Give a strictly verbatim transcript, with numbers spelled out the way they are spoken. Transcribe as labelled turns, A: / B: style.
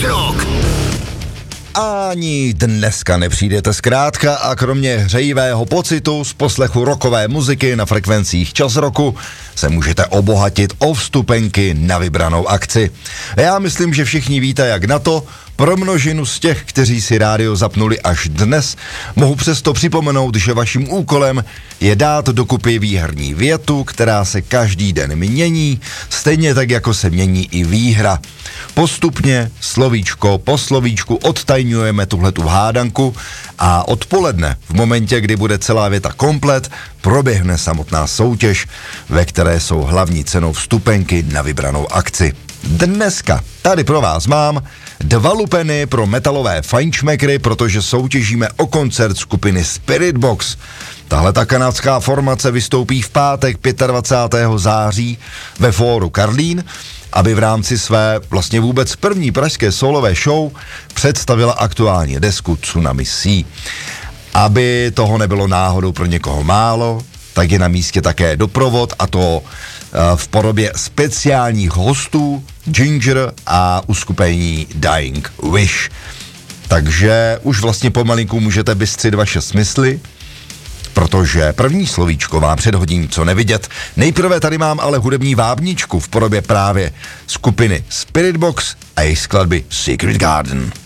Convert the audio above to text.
A: Rock.
B: Ani dneska nepřijdete zkrátka a kromě hřejivého pocitu z poslechu rockové muziky na frekvencích Čas roku se můžete obohatit o vstupenky na vybranou akci. Já myslím, že všichni víte, jak na to. Pro množinu z těch, kteří si rádio zapnuli až dnes, mohu přesto připomenout, že vaším úkolem je dát dokupy výherní větu, která se každý den mění, stejně tak, jako se mění i výhra. Postupně, slovíčko po slovíčku odtajňujeme tuhletu hádanku a odpoledne, v momentě, kdy bude celá věta komplet, proběhne samotná soutěž, ve které jsou hlavní cenou vstupenky na vybranou akci. Dneska tady pro vás mám dva lupeny pro metalové fajnšmekry, protože soutěžíme o koncert skupiny Spirit Box. Tahle ta kanadská formace vystoupí v pátek dvacátého pátého září ve fóru Karlín, aby v rámci své vlastně vůbec první pražské solové show představila aktuálně desku Tsunami Sea. Aby toho nebylo náhodou pro někoho málo, tak je na místě také doprovod, a to v podobě speciálních hostů Ginger a uskupení Dying Wish. Takže už vlastně pomalinku můžete bystřit vaše smysly, protože první slovíčko vám předhodím co nevidět. Nejprve tady mám ale hudební vábničku v podobě právě skupiny Spirit Box a jejich skladby Secret Garden.